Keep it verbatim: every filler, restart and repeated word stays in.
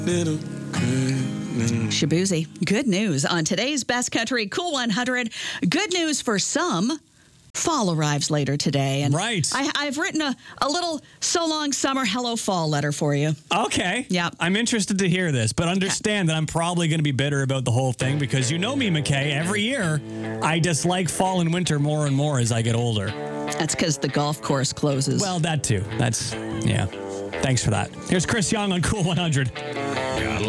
Shabuzi, good news on today's Best Country Cool one hundred. Good news for some. Fall arrives later today. And right. I, I've written a, a little so long summer, hello fall letter for you. Okay. Yeah. I'm interested to hear this, but understand that I'm probably going to be bitter about the whole thing because you know me, McKay. Every year, I dislike fall and winter more and more as I get older. That's because the golf course closes. Well, that too. That's, yeah. Thanks for that. Here's Chris Young on Cool one hundred.